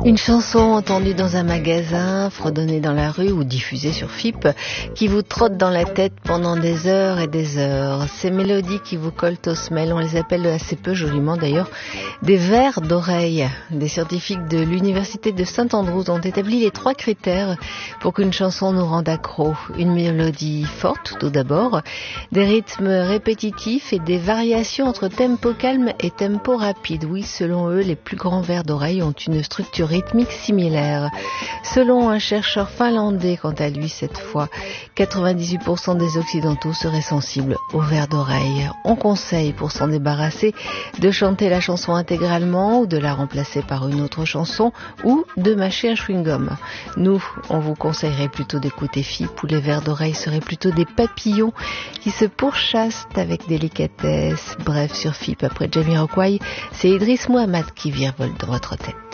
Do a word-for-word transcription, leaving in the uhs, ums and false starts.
Une chanson entendue dans un magasin, fredonnée dans la rue ou diffusée sur F I P, qui vous trotte dans la tête pendant des heures et des heures. Ces mélodies qui vous collent aux semelles, on les appelle assez peu joliment d'ailleurs, des vers d'oreille. Des scientifiques de l'université de Saint-Andrews ont établi les trois critères pour qu'une chanson nous rende accro. Une mélodie forte tout d'abord, des rythmes répétitifs et des variations entre tempo calme et tempo rapide. Oui, selon eux, les plus grands vers d'oreille ont une structure rythmique similaire. Selon un chercheur finlandais, quant à lui cette fois, quatre-vingt-dix-huit pour cent des Occidentaux seraient sensibles aux vers d'oreille. On conseille, pour s'en débarrasser, de chanter la chanson intégralement ou de la remplacer par une autre chanson ou de mâcher un chewing-gum. Nous, on vous conseillerait plutôt d'écouter F I P où les vers d'oreille seraient plutôt des papillons qui se pourchassent avec délicatesse. Bref, sur F I P, après Jamiroquai, c'est Idriss Muhammad qui virevolte dans votre tête.